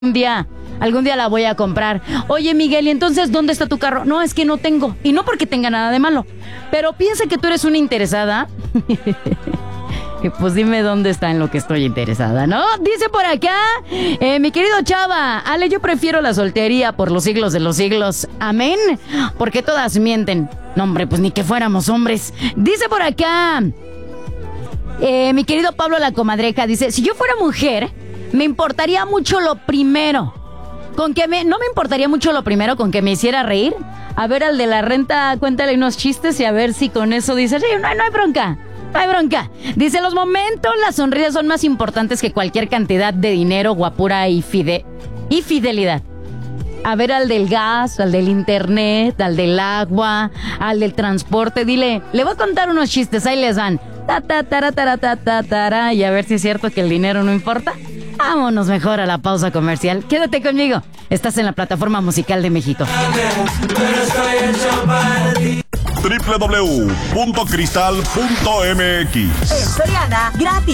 Algún día la voy a comprar. Oye, Miguel, ¿y entonces dónde está tu carro? No, es que no tengo. Y no porque tenga nada de malo. Pero piensa que tú eres una interesada. Y pues dime dónde está en lo que estoy interesada, ¿no? Dice por acá, mi querido Chava, Ale, yo prefiero la soltería por los siglos de los siglos. Amén. Porque todas mienten. No, hombre, pues ni que fuéramos hombres. Dice por acá, mi querido Pablo la Comadreja, dice, si yo fuera mujer, me importaría mucho lo primero. No me importaría mucho lo primero con que me hiciera reír. A ver, al de la renta, cuéntale unos chistes y a ver si con eso dice, sí, no hay bronca. No hay bronca. Dice, los momentos, las sonrisas son más importantes que cualquier cantidad de dinero, guapura y fidelidad. A ver, al del gas, al del internet, al del agua, al del transporte, dile, le voy a contar unos chistes, ahí les van. Y a ver si es cierto que el dinero no importa. Vámonos mejor a la pausa comercial. Quédate conmigo. Estás en la plataforma musical de México. www.cristal.mx. En Soriana, gratis.